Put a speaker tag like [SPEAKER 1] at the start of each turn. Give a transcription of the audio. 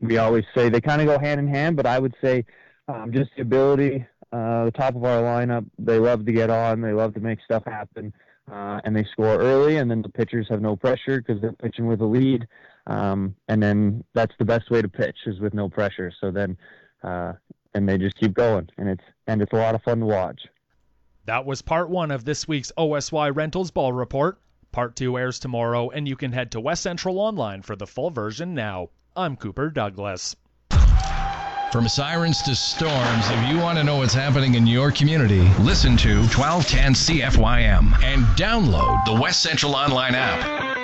[SPEAKER 1] we always say they kind of go hand in hand, but I would say just the ability, the top of our lineup, they love to get on, they love to make stuff happen, and they score early, and then the pitchers have no pressure because they're pitching with a lead, and then that's the best way to pitch is with no pressure. So then, and they just keep going, and it's a lot of fun to watch.
[SPEAKER 2] That was part 1 of this week's OSY Rentals Ball Report. Part 2 airs tomorrow, and you can head to West Central Online for the full version now. I'm Cooper Douglas.
[SPEAKER 3] From sirens to storms, if you want to know what's happening in your community, listen to 1210 CFYM and download the West Central Online app.